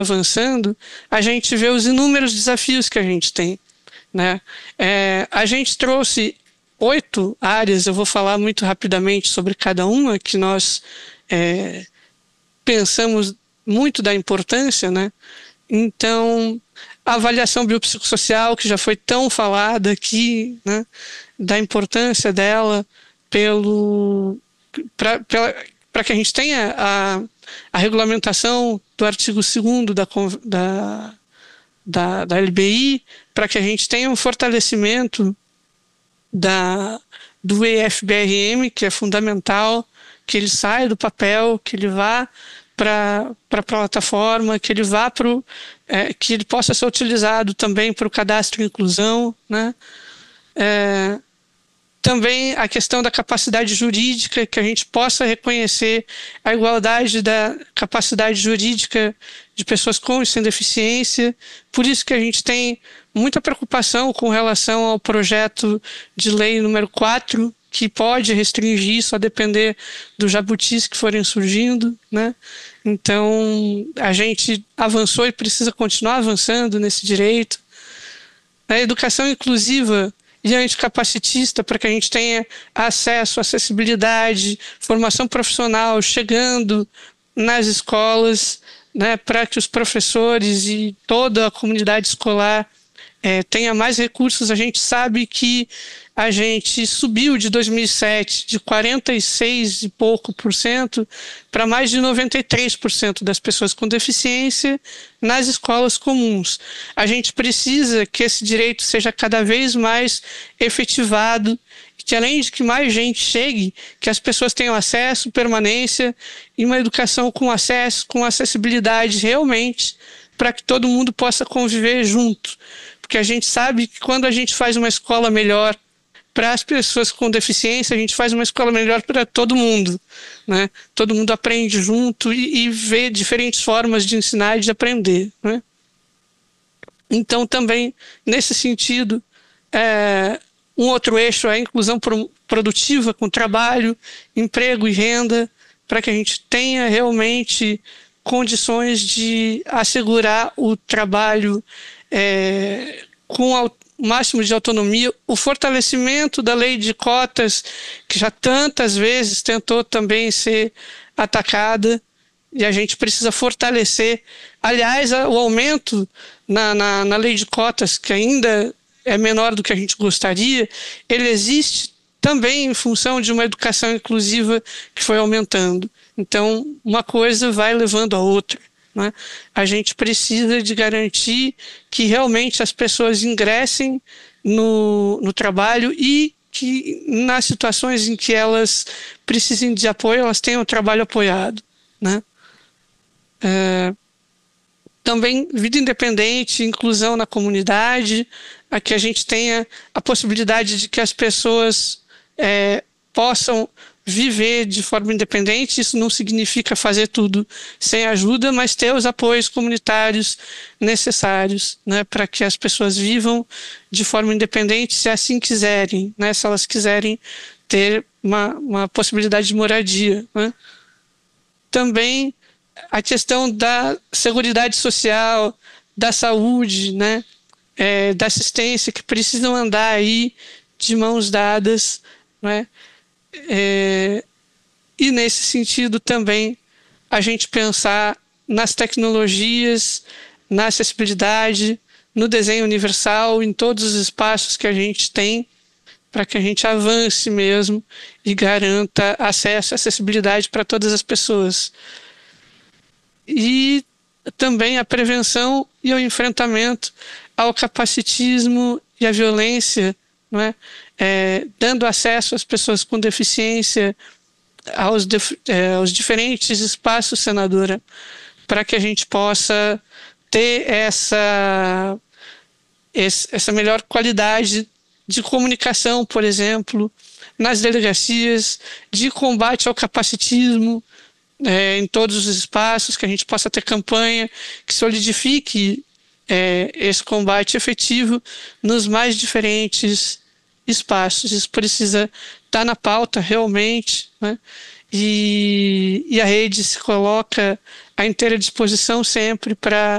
avançando, a gente vê os inúmeros desafios que a gente tem, né? A gente trouxe 8 áreas, eu vou falar muito rapidamente sobre cada uma, que nós pensamos muito da importância, né? Então, a avaliação biopsicossocial, que já foi tão falada aqui, né? Da importância dela para que a gente tenha a regulamentação do artigo 2º da LBI, para que a gente tenha um fortalecimento do EFBRM, que é fundamental, que ele saia do papel, que ele vá para a plataforma, que ele vá que ele possa ser utilizado também para o cadastro e inclusão, né? Também a questão da capacidade jurídica, que a gente possa reconhecer a igualdade da capacidade jurídica de pessoas com e sem deficiência. Por isso que a gente tem muita preocupação com relação ao projeto de lei número 4, que pode restringir isso a depender dos jabutis que forem surgindo, né? Então, a gente avançou e precisa continuar avançando nesse direito. A educação inclusiva e anticapacitista, para que a gente tenha acesso, acessibilidade, formação profissional chegando nas escolas, né, para que os professores e toda a comunidade escolar tenha mais recursos. A gente sabe que a gente subiu de 2007 de 46 e pouco por cento para mais de 93% das pessoas com deficiência nas escolas comuns. A gente precisa que esse direito seja cada vez mais efetivado, que além de que mais gente chegue, que as pessoas tenham acesso, permanência e uma educação com acesso, com acessibilidade realmente, para que todo mundo possa conviver junto. Porque a gente sabe que quando a gente faz uma escola melhor para as pessoas com deficiência, a gente faz uma escola melhor para todo mundo, né? Todo mundo aprende junto e vê diferentes formas de ensinar e de aprender, né? Então, também, nesse sentido, um outro eixo é a inclusão produtiva com trabalho, emprego e renda, para que a gente tenha realmente condições de assegurar o trabalho com o máximo de autonomia, o fortalecimento da lei de cotas, que já tantas vezes tentou também ser atacada, e a gente precisa fortalecer. Aliás, o aumento na lei de cotas, que ainda é menor do que a gente gostaria, ele existe também em função de uma educação inclusiva que foi aumentando. Então, uma coisa vai levando a outra, né? A gente precisa de garantir que realmente as pessoas ingressem no trabalho e que nas situações em que elas precisem de apoio, elas tenham o trabalho apoiado, né? Também vida independente, inclusão na comunidade, a que a gente tenha a possibilidade de que as pessoas possam viver de forma independente. Isso não significa fazer tudo sem ajuda, mas ter os apoios comunitários necessários, né, para que as pessoas vivam de forma independente, se assim quiserem, né, se elas quiserem ter uma possibilidade de moradia, né. Também a questão da seguridade social, da saúde, né, da assistência, que precisam andar aí de mãos dadas, né. E nesse sentido também a gente pensar nas tecnologias, na acessibilidade, no desenho universal, em todos os espaços que a gente tem, para que a gente avance mesmo e garanta acesso e acessibilidade para todas as pessoas. E também a prevenção e o enfrentamento ao capacitismo e à violência, não é? Dando acesso às pessoas com deficiência aos diferentes espaços, senadora, para que a gente possa ter essa melhor qualidade de comunicação, por exemplo, nas delegacias, de combate ao capacitismo, em todos os espaços, que a gente possa ter campanha que solidifique esse combate efetivo nos mais diferentes espaços. Isso precisa estar na pauta realmente, né? e a rede se coloca à inteira disposição sempre para